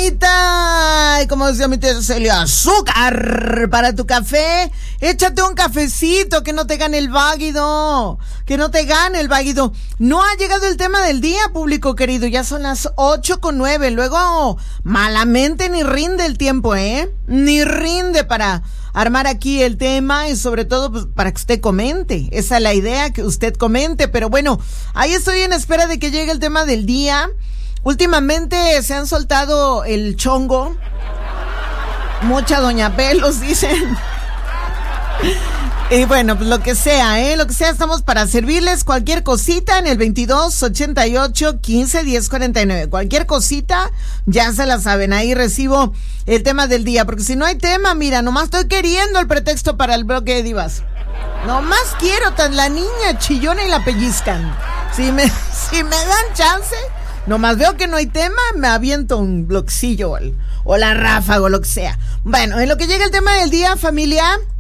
manita. Y como decía mi tía Celia, azúcar para tu café. Échate un cafecito, que no te gane el váguido. Que no te gane el váguido. No ha llegado el tema del día, público querido. Ya son las 8:09. Luego, malamente ni rinde el tiempo, Ni rinde para armar aquí el tema y sobre todo pues, para que usted comente. Esa es la idea, que usted comente. Pero bueno, ahí estoy en espera de que llegue el tema del día. Últimamente se han soltado el chongo. Mucha doña Pelos, dicen. Y bueno, pues lo que sea, estamos para servirles. Cualquier cosita en el 2288-151049. Cualquier cosita, ya se la saben, ahí recibo el tema del día. Porque si no hay tema, mira, nomás estoy queriendo el pretexto para el bloque de divas. Nomás quiero la niña chillona y la pellizcan. Si me dan chance, nomás veo que no hay tema, me aviento un bloquecillo o la ráfaga o lo que sea. Bueno, en lo que llega el tema del día, familia,